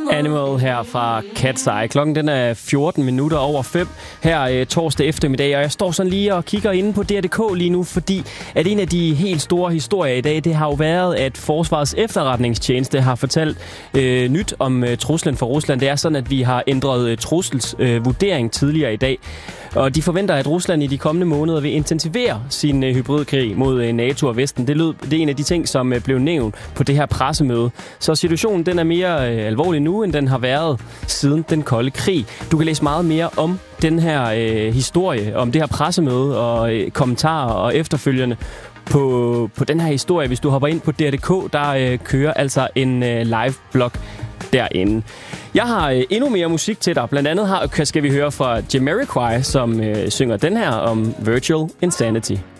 Animal her fra Cat's Eye. Klokken den er 14 minutter over 5 her torsdag eftermiddag, og jeg står sådan lige og kigger inde på DR.dk lige nu, fordi at en af de helt store historier i dag, det har jo været, at Forsvarets efterretningstjeneste har fortalt nyt om truslen fra Rusland. Det er sådan, at vi har ændret trusselsvurdering tidligere i dag, og de forventer, at Rusland i de kommende måneder vil intensivere sin hybridkrig mod NATO og Vesten. Det er en af de ting, som blev nævnt på det her pressemøde. Så situationen den er mere alvorlig nu, end den har været siden den kolde krig. Du kan læse meget mere om den her historie, om det her pressemøde og kommentarer og efterfølgende på den her historie. Hvis du hopper ind på DR.dk, der kører altså en live-blog derinde. Jeg har endnu mere musik til dig. Blandt andet skal vi høre fra Jamiroquai, som synger den her om Virtual Insanity.